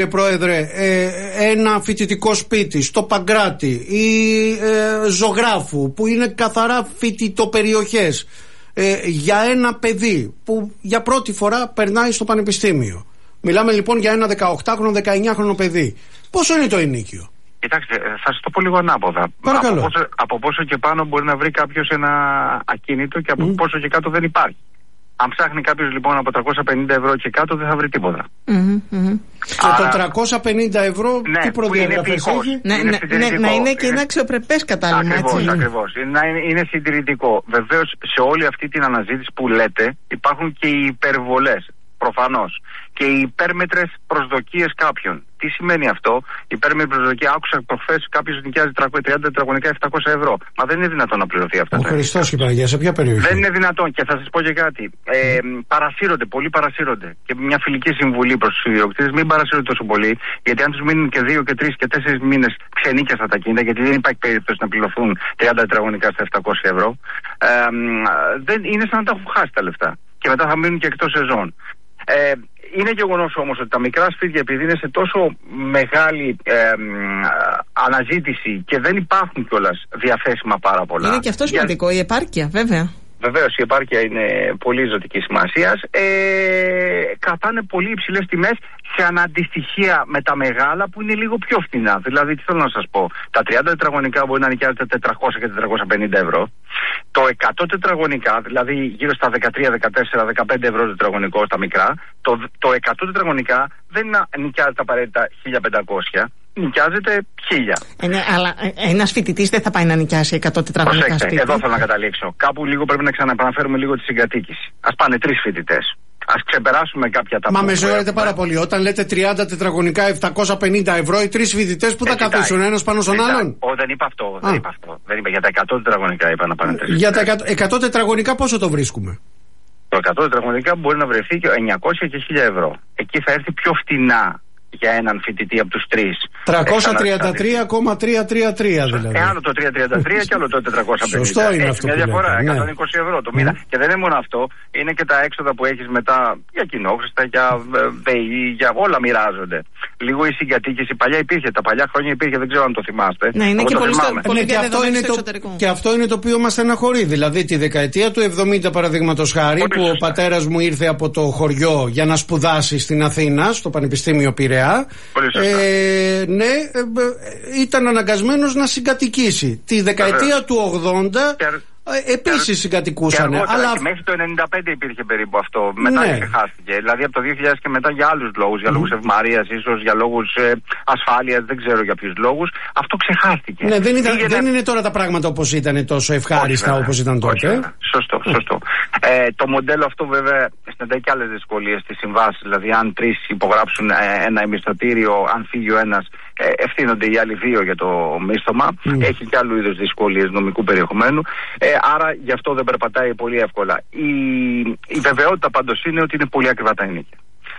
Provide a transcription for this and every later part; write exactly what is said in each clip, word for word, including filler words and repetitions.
Πρόεδρε, ε, ένα φοιτητικό σπίτι στο Παγκράτη ή ε, Ζωγράφου που είναι καθαρά φοιτητοπεριοχές ε, για ένα παιδί που για πρώτη φορά περνάει στο πανεπιστήμιο. Μιλάμε λοιπόν για ένα δεκαοκτάχρονο, δεκαεννιάχρονο παιδί. Πόσο είναι το ενίκιο? Κοιτάξτε, θα σας το πω λίγο ανάποδα. Παρακαλώ. Από πόσο, από πόσο και πάνω μπορεί να βρει κάποιος ένα ακίνητο και από mm. πόσο και κάτω δεν υπάρχει. Αν ψάχνει κάποιος λοιπόν από τριακόσια πενήντα ευρώ και κάτω δεν θα βρει τίποτα. Mm-hmm, mm-hmm. Και άρα, το τριακόσια πενήντα ευρώ ναι, τι προδιαγραφές έχει? Ναι, είναι ναι, ναι, να είναι και ένα αξιοπρεπές κατάλληλα. Ακριβώς, ακριβώς. Είναι, είναι συντηρητικό. Βεβαίως σε όλη αυτή την αναζήτηση που λέτε υπάρχουν και οι υπερβολές. Προφανώς. Και οι υπέρμετρες προσδοκίες κάποιων. Τι σημαίνει αυτό? Η υπέρμετρη προσδοκία, άκουσα προχθές κάποιος νοικιάζει τριάντα τετραγωνικά επτακόσια ευρώ. Μα δεν είναι δυνατόν να πληρωθεί αυτό. Ο Χριστός και Παναγία, σε ποια περιοχή? Δεν είναι δυνατόν. Και θα σας πω και κάτι. Ε, παρασύρονται, πολλοί παρασύρονται. Και μια φιλική συμβουλή προς τους ιδιοκτήτες, μην παρασύρονται τόσο πολύ. Γιατί αν τους μείνουν και δύο και τρεις και τέσσερις μήνες ξενίκιαστα τα κίνητα, γιατί δεν υπάρχει περίπτωση να πληρωθούν τριάντα τετραγωνικά στα επτακόσια ευρώ, ε, δεν είναι σαν να τα έχουν χάσει τα λεφτά. Και μετά θα μείνουν και εκτός σεζόν. Ε, είναι γεγονός όμως ότι τα μικρά σπίτια, επειδή είναι σε τόσο μεγάλη ε, ε, αναζήτηση και δεν υπάρχουν κιόλας διαθέσιμα πάρα πολλά. Είναι και αυτό σημαντικό, για... η επάρκεια, βέβαια. Βεβαίως, η επάρκεια είναι πολύ ζωτική σημασίας. Ε, κρατάνε πολύ υψηλές τιμές σε αναντιστοιχεία με τα μεγάλα που είναι λίγο πιο φθηνά. Δηλαδή, τι θέλω να σας πω, τα τριάντα τετραγωνικά μπορεί να νοικιάζεται τετρακόσια και τετρακόσια πενήντα ευρώ. Το εκατό τετραγωνικά, δηλαδή γύρω στα δεκατρία, δεκατέσσερα, δεκαπέντε ευρώ τετραγωνικό στα μικρά, το, το εκατό τετραγωνικά δεν νοικιάζεται απαραίτητα χίλια πεντακόσια. Νοικιάζεται χίλια. Ε, ναι, αλλά ένας φοιτητής δεν θα πάει να νοικιάσει εκατό τετραγωνικά σπίτια. Εδώ θέλω να καταλήξω. Κάπου λίγο πρέπει να ξαναεπαναφέρουμε λίγο τη συγκατοίκηση. Ας πάνε τρεις φοιτητές. Ας ξεπεράσουμε κάποια τα. Μα με ζωεύετε πάρα πολύ. Όταν λέτε τριάντα τετραγωνικά επτακόσια πενήντα ευρώ, οι τρεις φοιτητές που θα καθίσουν ένας πάνω στον άλλον? Ω, δεν είπα αυτό. Δεν είπα αυτό. Δεν είπα. Για τα εκατό τετραγωνικά είπα να πάνε τρεις. Για τα εκατό τετραγωνικά πόσο το βρίσκουμε? Το εκατό τετραγωνικά μπορεί να βρεθεί και εννιακόσια και χίλια ευρώ. Εκεί θα έρθει πιο φτηνά για έναν φοιτητή από τους τρεις. τριακόσια τριάντα τρία κόμμα τριακόσια τριάντα τρία δηλαδή. Ε, άλλο το τριακόσια τριάντα τρία και άλλο το τετρακόσια πενήντα. Σωστό είναι. Έχει αυτό μια διαφορά, λέτε, ναι. εκατόν είκοσι ευρώ το μήνα. Mm. Και δεν είναι μόνο αυτό, είναι και τα έξοδα που έχεις μετά για κοινόχρηστα, για ΔΕΗ, για όλα μοιράζονται. Λίγο η συγκατοίκηση παλιά υπήρχε, τα παλιά χρόνια υπήρχε, δεν ξέρω αν το θυμάστε. Ναι, είναι και πολύ, στο, πολύ και, αυτό είναι το, και αυτό είναι το οποίο μας στεναχωρεί. Δηλαδή τη δεκαετία του εβδομήντα, παραδείγματος χάρη, που ο πατέρας μου ήρθε από το χωριό για να σπουδάσει στην Αθήνα, στο Πανεπιστήμιο Πειραιά. Ε, ναι, ε, ε, ήταν αναγκασμένος να συγκατοικήσει. Τη δεκαετία Βεβαίως. του ογδόντα ε, επίσης συγκατοικούσαν. Αλλά μέχρι το ενενήντα πέντε υπήρχε περίπου αυτό. Μετά ναι. ξεχάστηκε. Δηλαδή από το δύο χιλιάδες και μετά για άλλους λόγους. Για λόγους mm. ευμαρίας, ίσως για λόγους ε, ασφάλειας, δεν ξέρω για ποιους λόγους. Αυτό ξεχάστηκε. Ναι, δεν, ήταν, δεν είναι τώρα τα πράγματα όπως ήταν τόσο ευχάριστα όπως ήταν τότε. Όχι, σωστό, σωστό. Ε, το μοντέλο αυτό βέβαια συναντάει και άλλες δυσκολίες στις συμβάσεις. Δηλαδή, αν τρεις υπογράψουν ε, ένα μισθωτήριο, αν φύγει ο ένας, ε, ευθύνονται οι άλλοι δύο για το μίσθωμα. Mm. Έχει και άλλου είδους δυσκολίες νομικού περιεχομένου. Ε, άρα γι' αυτό δεν περπατάει πολύ εύκολα. Η, η βεβαιότητα πάντως είναι ότι είναι πολύ ακριβά τα ενίκια.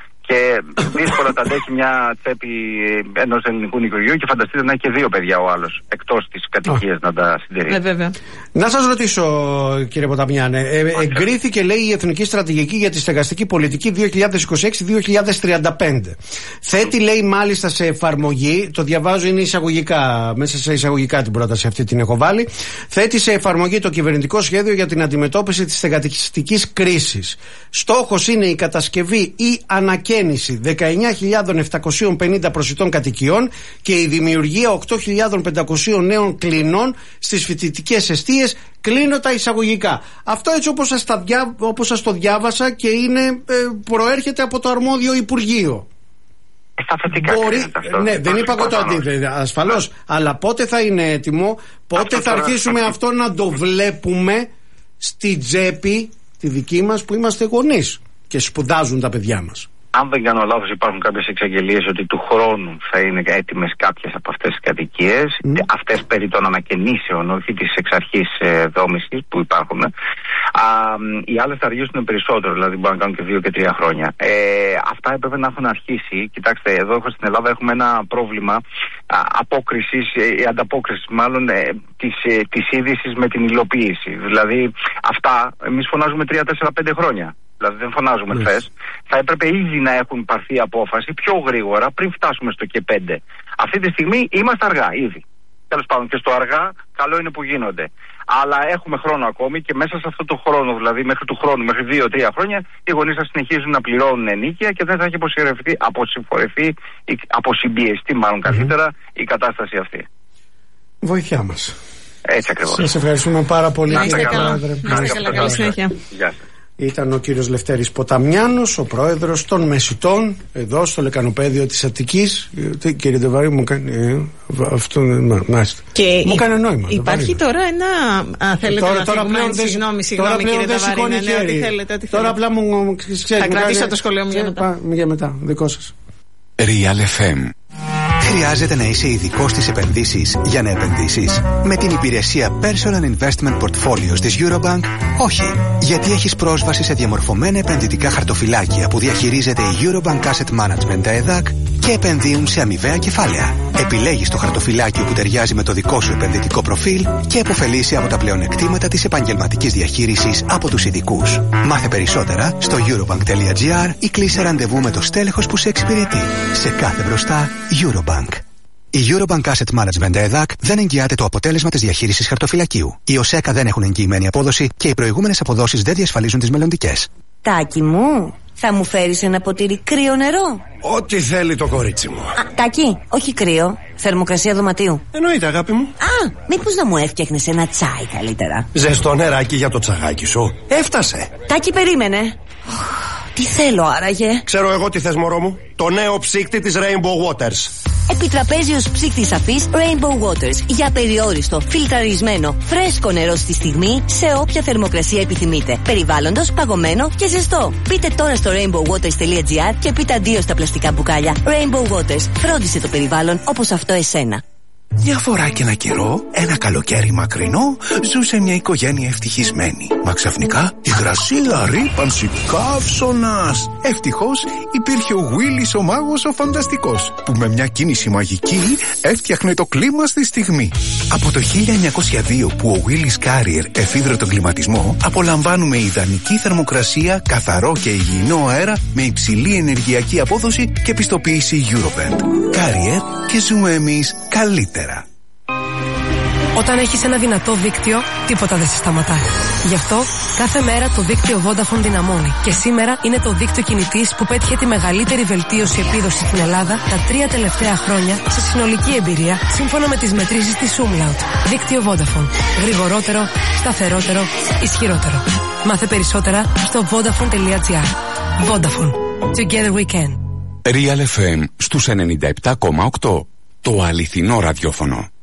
Και δύσκολα τα αντέχει μια τσέπη ενός ελληνικού νοικοκυριού και φανταστείτε να έχει και δύο παιδιά ο άλλος εκτός της κατοικίας oh. να τα συντηρεί. Ε, βέβαια. Να σας ρωτήσω, κύριε Ποταμιάνε, ε, εγκρίθηκε, λέει, η Εθνική Στρατηγική για τη Στεγαστική Πολιτική δύο χιλιάδες είκοσι έξι με δύο χιλιάδες τριάντα πέντε. Θέτει, λέει, μάλιστα σε εφαρμογή, το διαβάζω, είναι εισαγωγικά, μέσα σε εισαγωγικά την πρόταση αυτή την έχω βάλει, θέτει σε εφαρμογή το κυβερνητικό σχέδιο για την αντιμετώπιση της στεγαστικής κρίσης. Στόχος είναι η κατασκευή ή ανακαίνιση δεκαεννιά χιλιάδες επτακόσιες πενήντα προσιτών κατοικιών και η δημιουργία οκτώ χιλιάδες πεντακόσιες νέων κλινών στις φοιτητικές εστίες. Κλείνω τα εισαγωγικά. Αυτό έτσι όπως σας, τα διά, όπως σας το διάβασα και είναι, ε, προέρχεται από το αρμόδιο Υπουργείο. Στα θετικά. Μπορεί, ναι, δεν είπα εγώ το αντίθετο, ασφαλώς. Yeah. Αλλά πότε θα είναι έτοιμο, πότε αυτό θα αρχίσουμε θα... αυτό να το βλέπουμε στη τσέπη τη δική μας που είμαστε γονείς και σπουδάζουν τα παιδιά μας. Αν δεν κάνω λάθος, υπάρχουν κάποιες εξαγγελίες ότι του χρόνου θα είναι έτοιμες κάποιες από αυτές τις κατοικίες. Mm. Αυτές περί των ανακαινήσεων, όχι της εξ αρχής ε, δόμησης που υπάρχουν. Α, οι άλλες θα αργήσουν περισσότερο, δηλαδή μπορούν να κάνουν και δύο και τρία χρόνια. Ε, αυτά έπρεπε να έχουν αρχίσει. Κοιτάξτε, εδώ στην Ελλάδα έχουμε ένα πρόβλημα α, απόκρισης, ε, ανταπόκρισης μάλλον ε, της, ε, της είδησης με την υλοποίηση. Δηλαδή αυτά εμείς φωνάζουμε τρία, τέσσερα, πέντε χρόνια. δηλαδή δεν φωνάζουμε χθες, θα έπρεπε ήδη να έχουν πάρθει απόφαση πιο γρήγορα πριν φτάσουμε στο και πέντε. Αυτή τη στιγμή είμαστε αργά ήδη. Τέλος πάντων, και στο αργά καλό είναι που γίνονται. Αλλά έχουμε χρόνο ακόμη και μέσα σε αυτό το χρόνο, δηλαδή μέχρι του χρόνου, μέχρι δύο τρία χρόνια, οι γονείς θα συνεχίζουν να πληρώνουν ενίκεια και δεν θα έχει αποσυμφορευτεί, αποσυμφορευτεί, αποσυμπιεστεί μάλλον καλύτερα mm-hmm. η κατάσταση αυτή. Βοήθειά μας. Έτσι ακριβώς. Σας ευχαριστούμε πάρα πολύ. Να είστε καλά. Να είστε καλά. Καλή συνέχεια. Γεια σας. Ήταν ο κύριος Λευτέρης Ποταμιάνος, ο πρόεδρος των Μεσιτών, εδώ στο λεκανοπέδιο της Αττικής. Τι, κύριε Ντεβαρή, μου κάνει. Ε, αυτό μάλιστα. Μου κάνει νόημα. Υπάρχει τώρα ένα. Α, θέλετε τώρα, να τώρα φύγουμε, πλέον συγγνώμη, συγγνώμη κύριε Ντεβαρή. Ναι, ναι, ό,τι θέλετε, ό,τι τώρα απλά μου ξέρετε. Θα κρατήσω το σχολείο μου για μετά. Για μετά, δικό σας. Real εφ εμ. Χρειάζεται να είσαι ειδικός στις επενδύσεις για να επενδύσεις? Με την υπηρεσία Personal Investment Portfolios της Eurobank, όχι. Γιατί έχεις πρόσβαση σε διαμορφωμένα επενδυτικά χαρτοφυλάκια που διαχειρίζεται η Eurobank Asset Management ΕΔΑΚ και επενδύουν σε αμοιβαία κεφάλαια. Επιλέγεις το χαρτοφυλάκιο που ταιριάζει με το δικό σου επενδυτικό προφίλ και επωφελείσαι από τα πλεονεκτήματα της επαγγελματικής διαχείρισης από τους ειδικούς. Μάθε περισσότερα στο eurobank.gr ή κλείσε ραντεβού με το στέλεχος που σε εξυπηρετεί. Σε κάθε μπροστά, Eurobank. Η Eurobank Asset Management ΕΔΑΚ δεν εγγυάται το αποτέλεσμα της διαχείρισης χαρτοφυλακίου. Οι ΟΣΕΚΑ δεν έχουν εγγυημένη απόδοση και οι προηγούμενες αποδόσεις δεν διασφαλίζουν τις μελλοντικές. Τάκη μου, θα μου φέρεις ένα ποτήρι κρύο νερό? Ό,τι θέλει το κορίτσι μου. Α, Τάκη, όχι κρύο, θερμοκρασία δωματίου. Εννοείται, αγάπη μου. Α, μήπως να μου έφτιαχνες ένα τσάι καλύτερα? Ζεστό νεράκι για το τσαγάκι σου. Έφτασε. Τάκη, περίμενε. Τι θέλω άραγε? Ξέρω εγώ τι θες, μωρό μου. Το νέο ψύκτη της Rainbow Waters. Επιτραπέζιος ψύκτης αφής Rainbow Waters. Για περιόριστο, φιλτραρισμένο, φρέσκο νερό στη στιγμή, σε όποια θερμοκρασία επιθυμείτε. Περιβάλλοντος, παγωμένο και ζεστό. Μπείτε τώρα στο rainbow waters τελεία gr και πείτε αντίο στα πλαστικά μπουκάλια. Rainbow Waters. Φρόντισε το περιβάλλον όπως αυτό εσένα. Μια φορά και ένα καιρό, ένα καλοκαίρι μακρινό, ζούσε μια οικογένεια ευτυχισμένη. Μα ξαφνικά, υγρασία, ρύπανση, καύσωνας. Ευτυχώς υπήρχε ο Willis ο μάγος ο φανταστικός, που με μια κίνηση μαγική έφτιαχνε το κλίμα στη στιγμή. Από το χίλια εννιακόσια δύο που ο Willis Carrier εφήβρε τον κλιματισμό, απολαμβάνουμε ιδανική θερμοκρασία, καθαρό και υγιεινό αέρα με υψηλή ενεργειακή απόδοση και πιστοποίηση Eurovent. Carrier, και ζούμε εμείς καλύτερα. Όταν έχεις ένα δυνατό δίκτυο, τίποτα δεν σε σταματάει. Γι' αυτό, κάθε μέρα το δίκτυο Vodafone δυναμώνει. Και σήμερα είναι το δίκτυο κινητής που πέτυχε τη μεγαλύτερη βελτίωση επίδοσης στην Ελλάδα τα τρία τελευταία χρόνια σε συνολική εμπειρία, σύμφωνα με τις μετρήσεις της Umlaut. Δίκτυο Vodafone. Γρηγορότερο, σταθερότερο, ισχυρότερο. Μάθε περισσότερα στο vodafone τελεία gr. Vodafone. Together we can. Real εφ εμ στους ενενήντα επτά κόμμα οκτώ. Το αληθινό ραδιόφωνο.